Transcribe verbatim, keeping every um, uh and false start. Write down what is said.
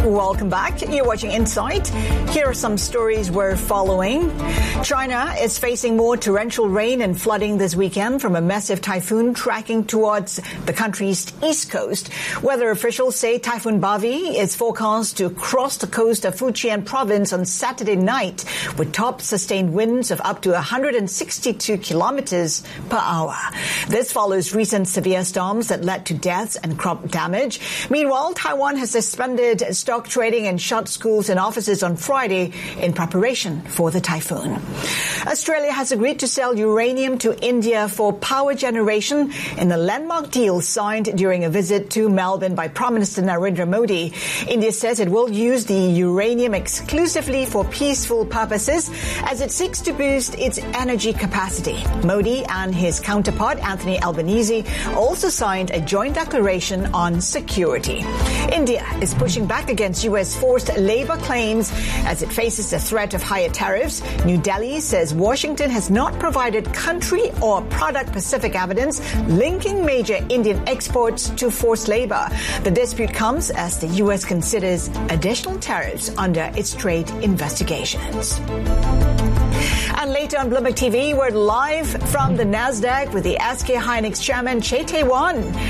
Welcome back. You're watching Insight. Here are some stories we're following. China is facing more torrential rain and flooding this weekend from a massive typhoon tracking towards the country's east coast. Weather officials say Typhoon Bavi is forecast to cross the coast of Fujian province on Saturday night with top sustained winds of up to one hundred sixty-two kilometers per hour. This follows recent severe storms that led to deaths and crop damage. Meanwhile, Taiwan has suspended stock trading and shut schools and offices on Friday in preparation for the typhoon. Australia has agreed to sell uranium to India for power generation in a landmark deal signed during a visit to Melbourne by Prime Minister Narendra Modi. India says it will use the uranium exclusively for peaceful purposes as it seeks to boost its energy capacity. Modi and his counterpart Anthony Albanese also signed a joint declaration on security. India is pushing back against U S forced labor claims as it faces the threat of higher tariffs. New Delhi says Washington has not provided country or product-specific evidence linking major Indian exports to forced labor. The dispute comes as the U S considers additional tariffs under its trade investigations. And later on Bloomberg T V, we're live from the NASDAQ with the S K Hynix chairman Chae Tae-won.